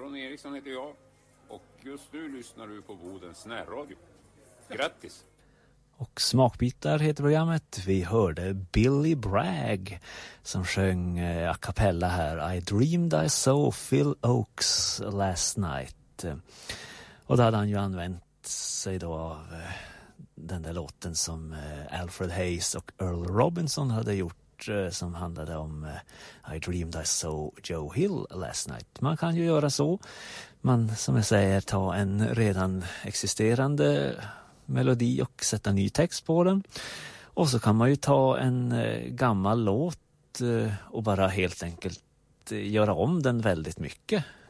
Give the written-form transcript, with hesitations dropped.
Ron Eriksson heter jag och just nu lyssnar du på Bodens närradio. Grattis! Och Smakbitar heter programmet. Vi hörde Billy Bragg som sjöng a cappella här. I dreamed I saw Phil Oakes last night. Och då hade han ju använt sig då av den där låten som Alfred Hayes och Earl Robinson hade gjort, som handlade om I dreamed I saw Joe Hill last night. Man kan ju göra så. Man, som jag säger, ta en redan existerande melodi och sätta ny text på den. Och så kan man ju ta en gammal låt och bara helt enkelt göra om den väldigt mycket.